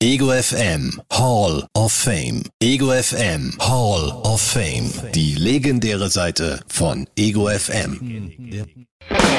Ego FM Hall of Fame. Ego FM Hall of Fame. Die legendäre Seite von Ego FM.